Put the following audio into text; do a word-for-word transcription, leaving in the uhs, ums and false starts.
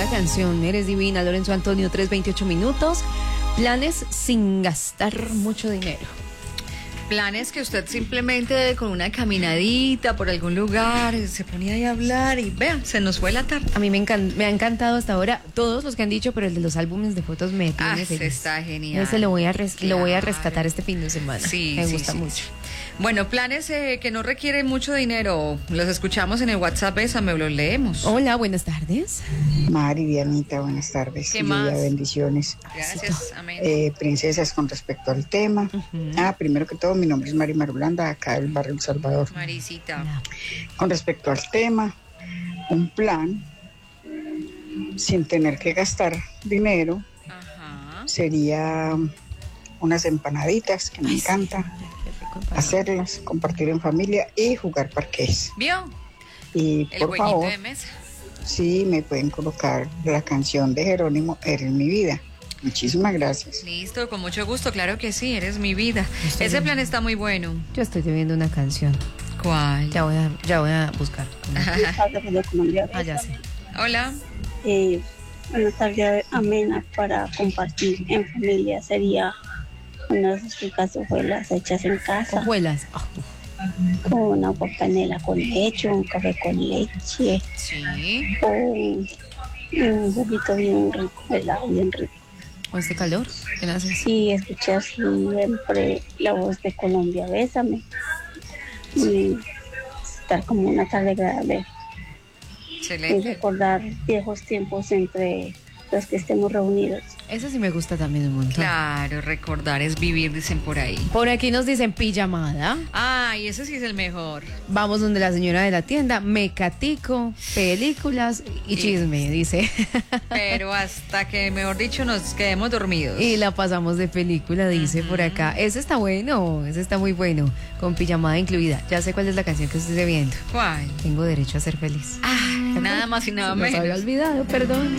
canción, Eres Divina, Lorenzo Antonio, tres veintiocho minutos. Planes sin gastar mucho dinero. Planes que usted simplemente con una caminadita por algún lugar se ponía ahí a hablar y vean, se nos fue la tarde. A mí me, encan- me ha encantado hasta ahora todos los que han dicho, pero el de los álbumes de fotos me tiene Ah, feliz. está genial. Ese lo voy a res- Claro. lo voy a rescatar este fin de semana. Sí, me sí, gusta sí, mucho. sí. Bueno, planes eh, que no requieren mucho dinero. Los escuchamos en el WhatsApp, esa me los leemos. Hola, buenas tardes. Mari, Dianita, buenas tardes. ¿Qué Lluvia, más? bendiciones. Gracias, amén. Eh, princesas, con respecto al tema. Ujú. Ah, primero que todo, mi nombre es Mari Marulanda, acá del barrio El Salvador. Marisita. Hola. Con respecto al tema, un plan sin tener que gastar dinero Ajá. sería unas empanaditas, que me Ay, sí. encanta Qué rico empanado. hacerlas, compartir en familia y jugar parqués. ¿Vio? Y El por jueguito favor, de mesa. sí, me pueden colocar la canción de Jerónimo, Eres mi vida. Muchísimas gracias. Listo, con mucho gusto, claro que sí, eres mi vida. Estoy Ese bien. plan está muy bueno. Yo estoy viendo una canción. ¿Cuál? Ya voy a, ya voy a buscar. de Colombia. Ah, ya sé. Hola. Eh, una tarde amena para compartir en familia sería unas ricas hojuelas hechas en casa, Hojuelas. Ah, con una agua panela con leche, un café con leche, Sí. o un, un juguito bien rico, helado bien rico. con este calor. ¿Qué haces? Y escuchar siempre la voz de Colombia, Bésame. Y estar como una tarde agradable. Y Excelente. recordar viejos tiempos entre los que estemos reunidos. Ese sí me gusta también un montón. Claro, recordar es vivir, dicen por ahí. Por aquí nos dicen pijamada. Ay, ese sí es el mejor. Vamos donde la señora de la tienda, mecatico, películas y Y- chisme, dice. Pero hasta que, mejor dicho, nos quedemos dormidos. Y la pasamos de película, dice por acá. Ese está bueno, ese está muy bueno, con pijamada incluida. Ya sé cuál es la canción que estoy viendo. ¿Cuál? Tengo derecho a ser feliz. Ah, nada más y nada Se nos había menos. olvidado, perdón.